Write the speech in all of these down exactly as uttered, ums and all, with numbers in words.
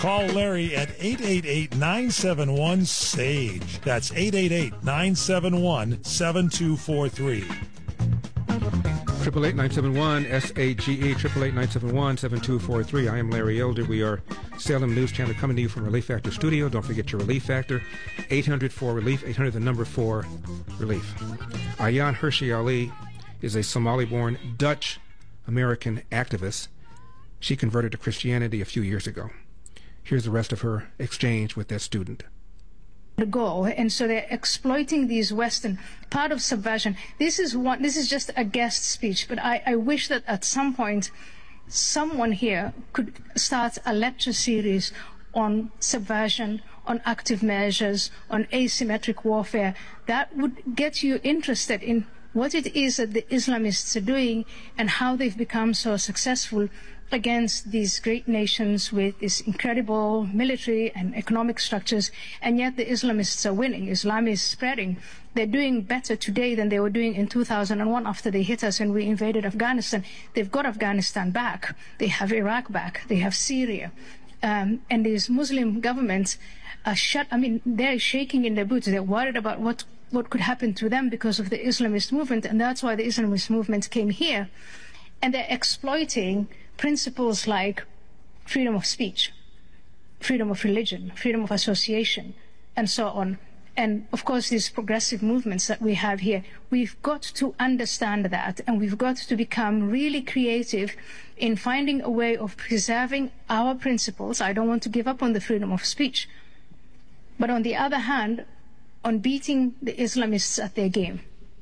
Call Larry at eight eight eight, nine seven one, SAGE. That's eight eight eight, nine seven one, seven two four three. Triple eight nine seven one S A G E, triple eight nine seven one seven two four three. I am Larry Elder. We are Salem News Channel coming to you from Relief Factor Studio. Don't forget your Relief Factor, eight hundred four relief, eight hundred the number four relief. Ayaan Hirsi Ali is a Somali-born Dutch American activist. She converted to Christianity a few years ago. Here's the rest of her exchange with that student. Go, and so they're exploiting these Western part of subversion. This is one. This is just a guest speech, but I, I wish that at some point someone here could start a lecture series on subversion, on active measures, on asymmetric warfare. That would get you interested in what it is that the Islamists are doing and how they've become so successful against these great nations with these incredible military and economic structures, and yet the Islamists are winning. Islam is spreading. They're doing better today than they were doing in two thousand one after they hit us and we invaded Afghanistan. They've got Afghanistan back. They have Iraq back. They have Syria. Um, and these Muslim governments are shut. I mean, they're shaking in their boots. They're worried about what, what could happen to them because of the Islamist movement, and that's why the Islamist movement came here. And they're exploiting principles like freedom of speech, freedom of religion, freedom of association, and so on. And of course, these progressive movements that we have here, we've got to understand that, and we've got to become really creative in finding a way of preserving our principles. I don't want to give up on the freedom of speech, but on the other hand, on beating the Islamists at their game.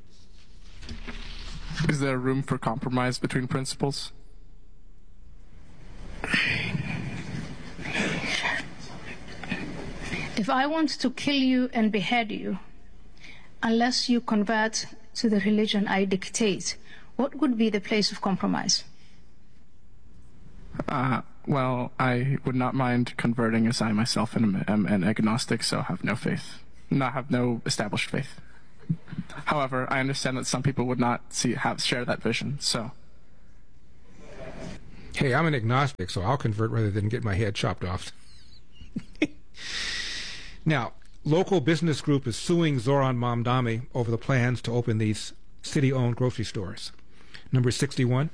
Is there room for compromise between principles? If I want to kill you and behead you, unless you convert to the religion I dictate, what would be the place of compromise? Uh, well, I would not mind converting, as I myself am, am an agnostic, so have no faith, not have no established faith. However, I understand that some people would not see have share that vision. So, hey, I'm an agnostic, so I'll convert rather than get my head chopped off. Now, local business group is suing Zoran Mamdani over the plans to open these city-owned grocery stores. Number sixty-one.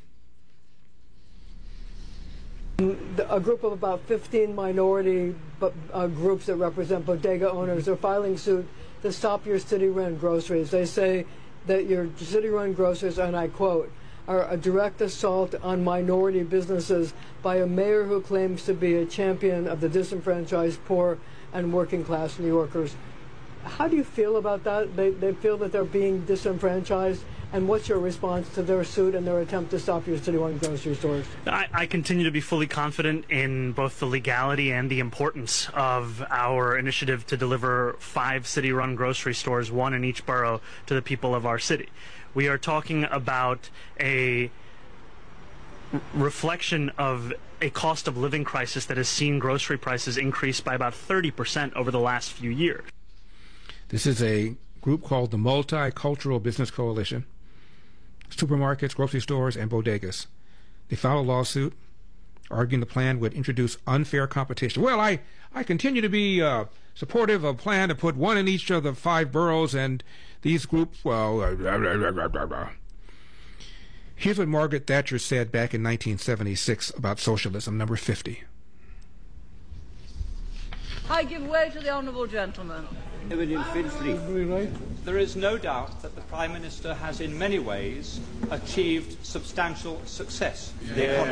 A group of about fifteen minority uh, groups that represent bodega owners are filing suit to stop your city-run groceries. They say that your city-run groceries, and I quote, are a direct assault on minority businesses by a mayor who claims to be a champion of the disenfranchised, poor, and working-class New Yorkers. How do you feel about that? They, they feel that they're being disenfranchised, and what's your response to their suit and their attempt to stop your city-run grocery stores? I, I continue to be fully confident in both the legality and the importance of our initiative to deliver five city-run grocery stores, one in each borough, to the people of our city. We are talking about a reflection of a cost of living crisis that has seen grocery prices increase by about thirty percent over the last few years. This is a group called the Multicultural Business Coalition. Supermarkets, grocery stores, and bodegas. They filed a lawsuit arguing the plan would introduce unfair competition. Well, I, I continue to be uh, supportive of a plan to put one in each of the five boroughs, and these groups, well, uh, blah, blah, blah, blah, blah. Here's what Margaret Thatcher said back in nineteen seventy-six about socialism, number fifty. I give way to the honourable gentleman. There is no doubt that the Prime Minister has in many ways achieved substantial success in the economy.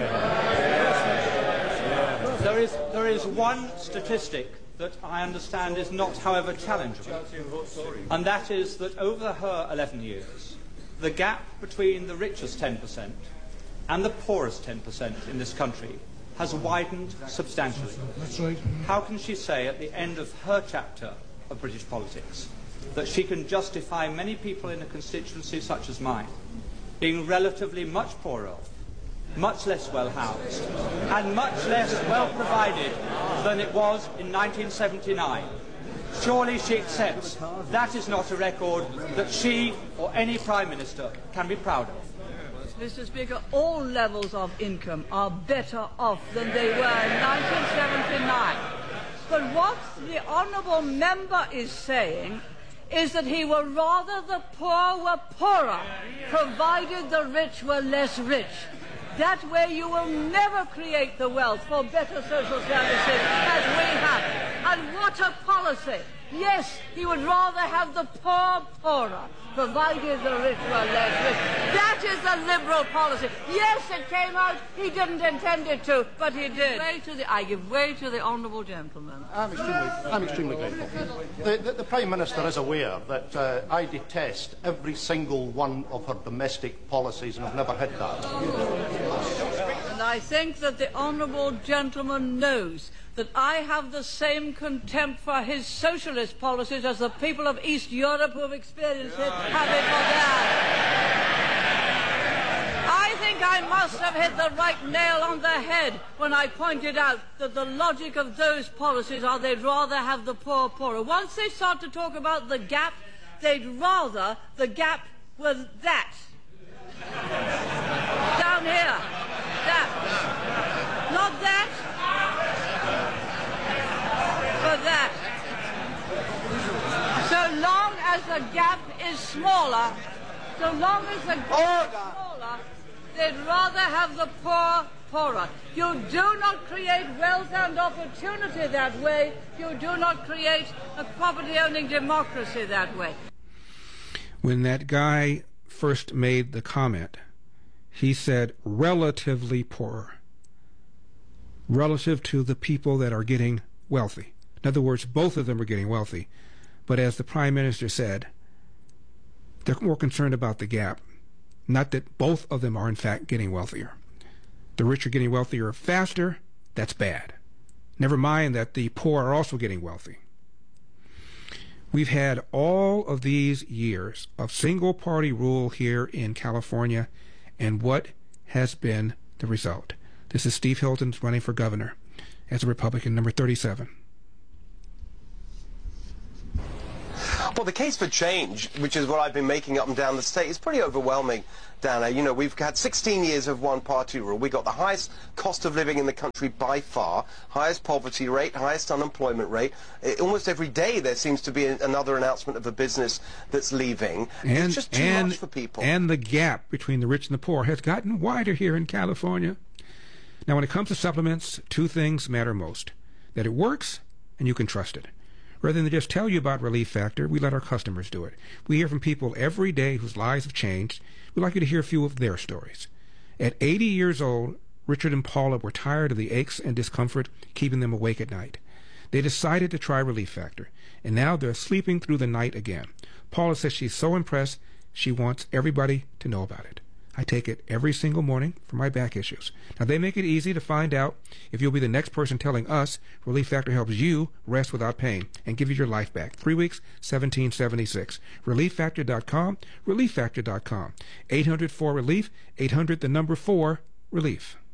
Yeah. There is, there is one statistic that I understand is not, however, challengeable, and that is that over her eleven years, the gap between the richest ten percent and the poorest ten percent in this country has widened substantially. That's right. How can she say at the end of her chapter of British politics that she can justify many people in a constituency such as mine being relatively much poorer, much less well housed, and much less well provided than it was in nineteen seventy-nine? Surely she accepts that is not a record that she or any Prime Minister can be proud of. Mister Speaker, all levels of income are better off than they were in nineteen seventy-nine. But what the honourable member is saying is that he would rather the poor were poorer, provided the rich were less rich. That way you will never create the wealth for better social services as we have. And what a policy! Yes, he would rather have the poor poorer, provided the rich were less rich. That is a Liberal policy. Yes, it came out. He didn't intend it to, but he did. Way to the, I give way to the honourable gentleman. I'm extremely, I'm extremely grateful. The, the, the Prime Minister is aware that uh, I detest every single one of her domestic policies, and I've never had that. And I think that the honourable gentleman knows that I have the same contempt for his socialist policies as the people of East Europe who have experienced it have it for theirs. I think I must have hit the right nail on the head when I pointed out that the logic of those policies are they'd rather have the poor poorer. Once they start to talk about the gap, they'd rather the gap was that. Down here. That. Not that. For that. So long as the gap is smaller, so long as the gap is smaller, they'd rather have the poor poorer. You do not create wealth and opportunity that way. You do not create a property-owning democracy that way. When that guy first made the comment, he said relatively poor, relative to the people that are getting wealthy. In other words, both of them are getting wealthy. But as the Prime Minister said, they're more concerned about the gap, not that both of them are in fact getting wealthier. The rich are getting wealthier faster. That's bad. Never mind that the poor are also getting wealthy. We've had all of these years of single-party rule here in California, and what has been the result? This is Steve Hilton running for governor as a Republican, number thirty-seven. Well, the case for change, which is what I've been making up and down the state, is pretty overwhelming, Dana. You know, we've had sixteen years of one-party rule. We got the highest cost of living in the country by far, highest poverty rate, highest unemployment rate. It, almost every day there seems to be a, another announcement of a business that's leaving. And, it's just too and, much for people. And the gap between the rich and the poor has gotten wider here in California. Now, when it comes to supplements, two things matter most: that it works and you can trust it. Rather than just tell you about Relief Factor, we let our customers do it. We hear from people every day whose lives have changed. We'd like you to hear a few of their stories. At eighty years old, Richard and Paula were tired of the aches and discomfort keeping them awake at night. They decided to try Relief Factor, and now they're sleeping through the night again. Paula says she's so impressed, she wants everybody to know about it. I take it every single morning for my back issues. Now, they make it easy to find out if you'll be the next person telling us Relief Factor helps you rest without pain and give you your life back. Three weeks, seventeen seventy-six. relief factor dot com, relief factor dot com. eight hundred four relief, eight hundred the number four, relief.